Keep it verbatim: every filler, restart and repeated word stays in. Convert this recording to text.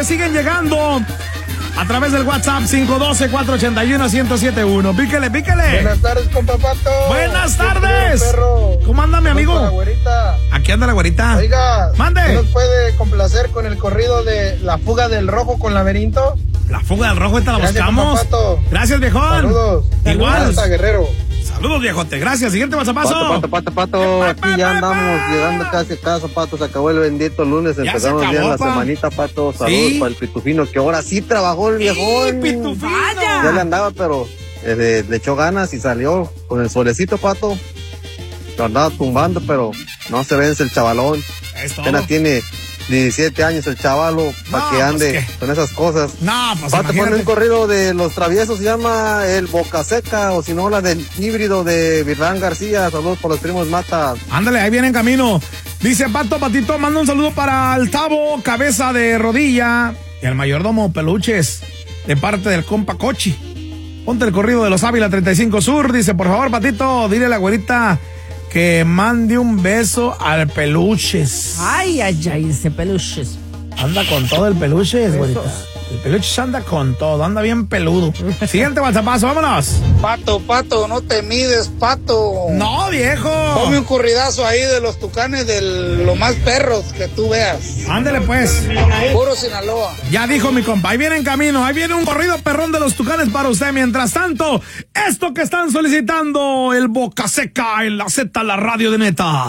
que siguen llegando a través del WhatsApp cinco uno dos, cuatro ocho uno, uno cero siete uno. Píquele, píquele. Buenas tardes, compa Pato. Buenas tardes. ¿Cómo anda, mi amigo? La güerita. Aquí anda la güerita. Oiga, mande. ¿Nos puede complacer con el corrido de La Fuga del Rojo con Laberinto? La Fuga del Rojo, esta la Gracias, buscamos. compa Pato. Gracias, viejón. Saludos. Igual. Hasta Guerrero. Saludos, viejote. Gracias. Siguiente WhatsAppazo. Pato, pato, pato, pato. Aquí ya andamos llegando casi a casa, Pato. Se acabó el bendito lunes. Ya Empezamos se acabó, bien la pa. semanita, Pato. Saludos ¿Sí? para el Pitufino, que ahora sí trabajó el viejón. Pitufino. Ya le andaba, pero eh, le, le echó ganas y salió con el solecito, Pato. Lo andaba tumbando, pero no se vence el chavalón. Apenas tiene diecisiete años el chavalo, para No, que ande pues, ¿qué? con esas cosas. No, pues Pato, pone imagínate. un corrido de los traviesos, se llama el Boca Seca, o si no, la del híbrido de Virrán García. Saludos por los primos Mata. Ándale, ahí viene en camino. Dice Pato Patito, manda un saludo para el Tavo, cabeza de rodilla, y al mayordomo Peluches, de parte del compa Cochi. Ponte el corrido de los Ávila treinta y cinco Sur. Dice, por favor, Patito, dile a la güerita que mande un beso al Peluches. Ay, ay, ay, ese Peluches. Anda con todo el Peluches, güerita. El Peluches anda con todo, anda bien peludo. Siguiente WhatsAppazo, vámonos. Pato, Pato, no te mides, Pato. No, viejo. Ponme un corridazo ahí de los Tucanes, de los más perros que tú veas. Ándale, pues. Puro Sinaloa. Ya dijo mi compa, ahí viene en camino, ahí viene un corrido perrón de los Tucanes para usted. Mientras tanto, esto que están solicitando, el Boca Seca en la Z, la radio de Neta.